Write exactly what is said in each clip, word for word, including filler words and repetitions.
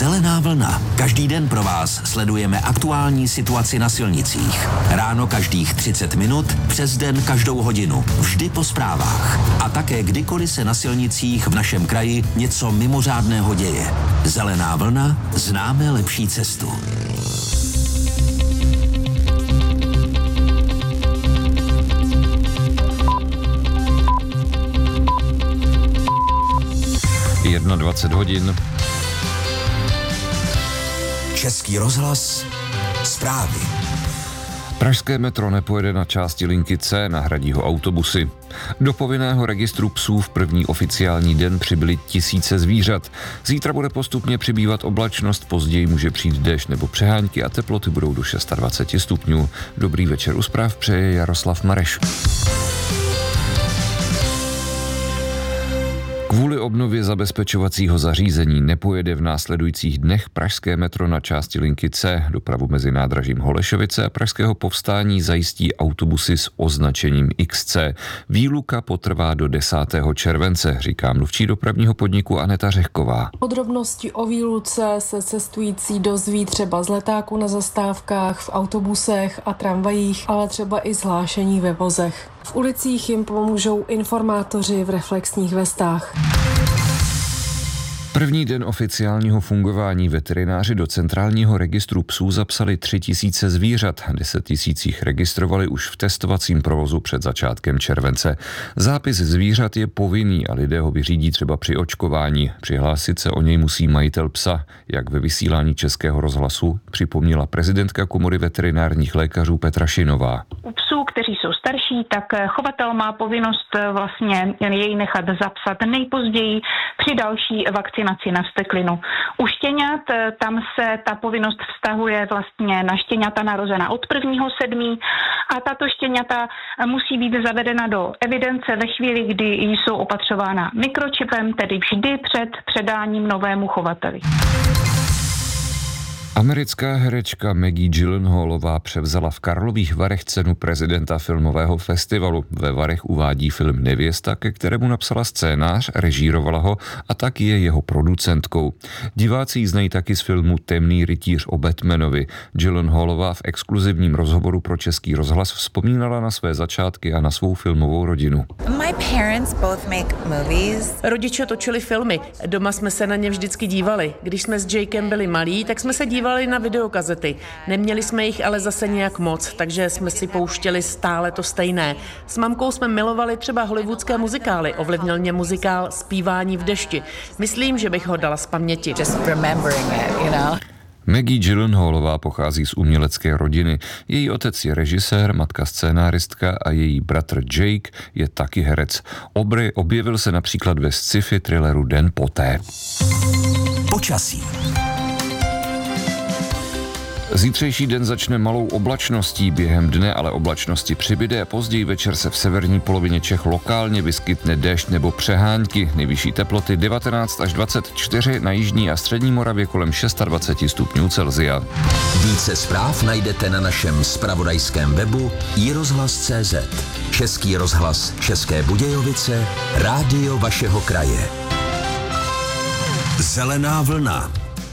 Zelená vlna. Každý den pro vás sledujeme aktuální situaci na silnicích. Ráno každých třicet minut, přes den každou hodinu. Vždy po zprávách. A také kdykoliv se na silnicích v našem kraji něco mimořádného děje. Zelená vlna. Známe lepší cestu. dvacet jedna hodin. Český rozhlas. Zprávy. Pražské metro nepojede na části linky C, nahradí ho autobusy. Do povinného registru psů v první oficiální den přibyly tisíce zvířat. Zítra bude postupně přibývat oblačnost, později může přijít déšť nebo přehánky a teploty budou do dvacet šest stupňů. Dobrý večer, u zpráv přeje Jaroslav Mareš. Kvůli obnově zabezpečovacího zařízení nepojede v následujících dnech pražské metro na části linky C. Dopravu mezi nádražím Holešovice a Pražského Povstání zajistí autobusy s označením iks cé. Výluka potrvá do desátého července, říká mluvčí dopravního podniku Aneta Řehková. Podrobnosti o výluce se cestující dozví třeba z letáku na zastávkách, v autobusech a tramvajích, ale třeba i zhlášení ve vozech. V ulicích jim pomůžou informátoři v reflexních vestách. První den oficiálního fungování veterináři do centrálního registru psů zapsali tři tisíce zvířat. deset tisíc jich registrovali už v testovacím provozu před začátkem července. Zápis zvířat je povinný a lidé ho vyřídí třeba při očkování. Přihlásit se o něj musí majitel psa, jak ve vysílání Českého rozhlasu připomněla prezidentka Komory veterinárních lékařů Petra Šinová. U psů, kteří jsou starší, tak chovatel má povinnost vlastně jej nechat zapsat nejpozději při další vakcinaci na vzteklinu. U štěňat tam se ta povinnost vztahuje vlastně na štěňata narozená od prvního sedmého a tato štěňata musí být zavedena do evidence ve chvíli, kdy jsou opatřována mikročipem, tedy vždy před předáním novému chovateli. Americká herečka Maggie Gyllenhaalová převzala v Karlových Varech cenu prezidenta filmového festivalu. Ve Varech uvádí film Nevěsta, ke kterému napsala scénář, režírovala ho a tak je jeho producentkou. Diváci ji znají taky z filmu Temný rytíř o Batmanovi. Gyllenhaalová v exkluzivním rozhovoru pro Český rozhlas vzpomínala na své začátky a na svou filmovou rodinu. My parents both make movies. Rodiče točili filmy, doma jsme se na ně vždycky dívali. Když jsme s Jakem byli malí, tak jsme se dívali na videokazety. Neměli jsme jich ale zase nějak moc, takže jsme si pouštěli stále to stejné. S mamkou jsme milovali třeba hollywoodské muzikály, ovlivnil mě muzikál Zpívání v dešti. Myslím, že bych ho dala z paměti. Just remembering it, you know. Maggie Gyllenhaalová pochází z umělecké rodiny. Její otec je režisér, matka scénáristka a její bratr Jake je taky herec. Obry objevil se například ve sci-fi thrilleru Den poté. Počasí. Zítřejší den začne malou oblačností, během dne ale oblačnosti přibyde a později večer se v severní polovině Čech lokálně vyskytne déšť nebo přehánky. Nejvyšší teploty devatenáct až dvacet čtyři, na jižní a střední Moravě kolem dvacet šest stupňů Celsia. Více zpráv najdete na našem zpravodajském webu i rozhlas tečka cé zet. Český rozhlas České Budějovice, rádio vašeho kraje. Zelená vlna.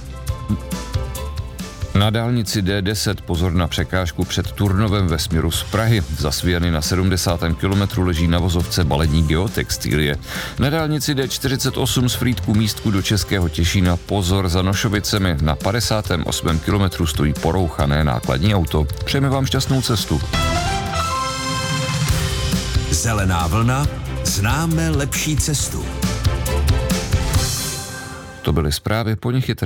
Na dálnici dé deset pozor na překážku před Turnovem ve směru z Prahy. Za Sviany na sedmdesátém kilometru leží na vozovce baletní geotextilie. Na dálnici dé čtyřicet osm z Frýdku Místku do Českého Těšína pozor za Nošovicemi. Na padesátém osmém kilometru stojí porouchané nákladní auto. Přejeme vám šťastnou cestu. Zelená vlna. Známe lepší cestu. To byly zprávy, po nich je